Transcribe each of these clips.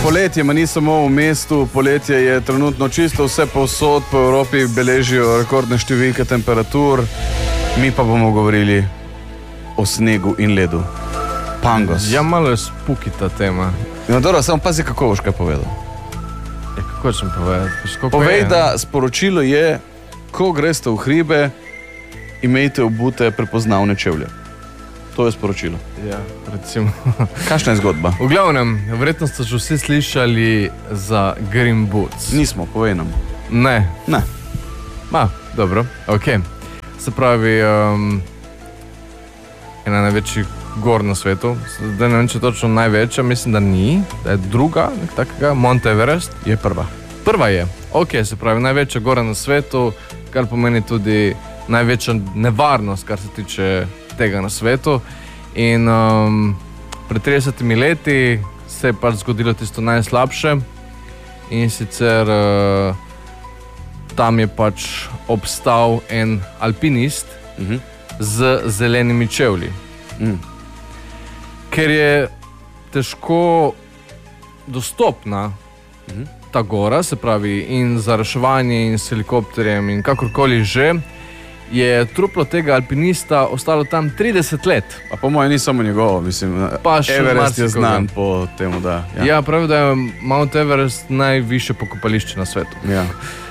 poletje, ma ni samo v mestu, poletje je trenutno čisto vse povsod po Evropi beležijo rekordne številke temperatur. Mi pa bomo govorili o snegu in ledu. Pangos. Ja, malo je spuki ta tema. No, dobro, samo pazi, kako boš kaj povedal. Ja, kako sem povedal? Povej, da sporočilo je, ko greste v hribe, imejte obute prepoznavne čevlje. To je sporočilo. Ja, recimo. Kakšna je zgodba? V glavnem, verjetno ste že vsi slišali za Green Boots. Nismo, povej nam. Ne. Ne. Dobro, ok. Se pravi, ena največjih gor na svetu. Zdaj ne vem, če točno največja, mislim, da ni. Da je druga, nek takega. Mount Everest je prva. Prva je. Ok, se pravi, največja gora na svetu, kar pomeni tudi največja nevarnost, kar se tiče tega na svetu. In pred 30 leti se je pač zgodilo tisto najslabše in sicer tam je pač obstal en alpinist z zelenimi čevlji. Ker je težko dostopna ta gora, se pravi in za reševanje in s helikopterjem in kakorkoli že, je truplo tega alpinista ostalo tam 30 let. A po mojem ni samo njegovo, mislim, Everest je znan po temu, da... Ja, pravi, da je Mount Everest najvišje pokopališče na svetu. Ja.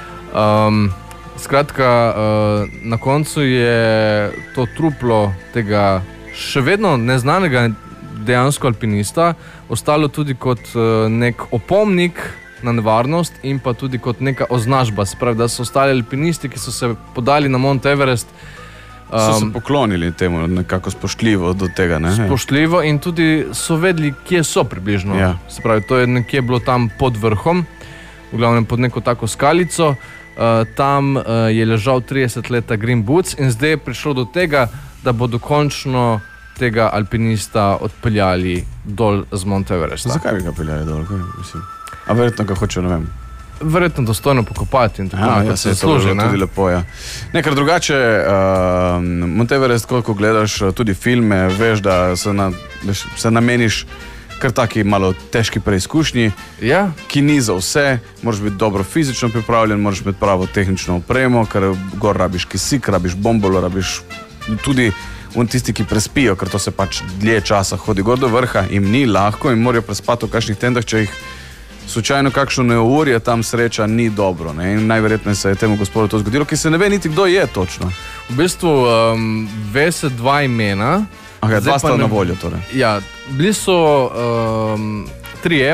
Skratka, na koncu je to truplo tega še vedno neznanega dejansko alpinista ostalo tudi kot nek opomnik na nevarnost in pa tudi kot neka označba. Se pravi, da so ostali alpinisti, ki so se podali na Mount Everest, so se poklonili temu nekako spoštljivo do tega, ne? Spoštljivo in tudi so vedeli, kje so približno. Ja. Se pravi, to je nekje bilo tam pod vrhom, v glavnem pod neko tako skalico. Tam je ležal 30 leta Green Boots in zdaj je prišlo do tega, da bodo končno tega alpinista odpeljali dol z Mount Everesta. Zakaj bi ga peljali dol? A verjetno ga hoče, ne vem. Verjetno dostojno pokopati in tako naprej. Ja, se služi, ne? Tudi lepo, ja. Nekaj drugače, Mount Everest, koliko gledaš tudi filme, veš, da se nameniš kar taki malo težki preizkušnji, ki ni za vse, moraš biti dobro fizično pripravljen, moraš imeti pravo tehnično opremo, ker gor rabiš kisik, rabiš bombolo, rabiš tudi tisti, ki prespijo, ker to se pač dlje časa hodi gor do vrha, jim ni lahko in morajo prespati v kakšnih tendah, če jih slučajno kakšno neurje tam sreča ni dobro, ne? In najverjetneje se je temu gospodu to zgodilo, ki se ne ve niti, kdo je točno. V bistvu ve se dva imena. Aha, dva sta na voljo torej. Ja, bili so trije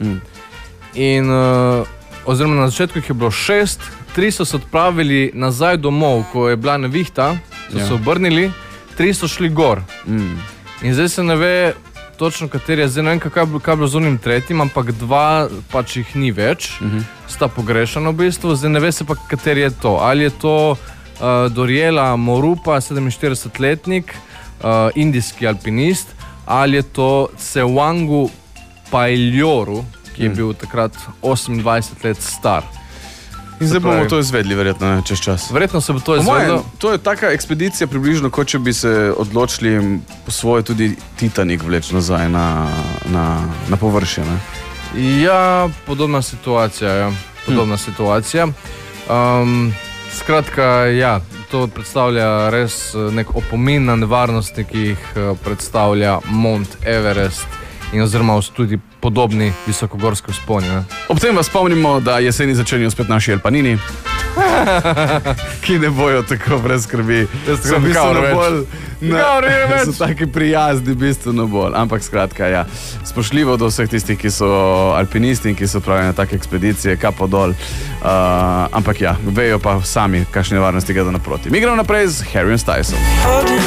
in oziroma na začetku jih je bilo 6, 3 so se odpravili nazaj domov, ko je bila nevihta, so se obrnili, 3 so šli gor. In zdaj se ne ve točno, kateri je, zdaj ne vem, kaj je bilo z unim tretjim, ampak 2 pač jih ni več, sta pogrešana v bistvu, zdaj ne ve se pa, kateri je to. Ali je to Doriela Morupa, 47-letnik, indijski alpinist, ali je to Tsewangu Pailjoru, ki je bil takrat 28 let star. In zdaj bomo to izvedli, verjetno, čez čas. Verjetno se bo to izvedlo. To je taka ekspedicija približno, kot če bi se odločili po svoje tudi Titanik vleč nazaj na površje, ne? Ja, podobna situacija, Skratka, ja, to predstavlja res nek opomin na nevarnosti, ki jih predstavlja Mount Everest in oziroma tudi podobni visokogorski vzponi. Ob tem vas spomnimo, da jeseni začenjajo spet naši Alpanini, ki ne bojo tako brez skrbi. So bistveno bolj, so taki prijazni, bistveno bolj. Ampak skratka, ja, spoštljivo do vseh tistih, ki so alpinisti in ki so pravi na take ekspedicije, kapo dol. Ampak ja, vejo pa sami, kakšne nevarnosti gredo naproti. Mi gremo naprej z Harryjem Stylesom.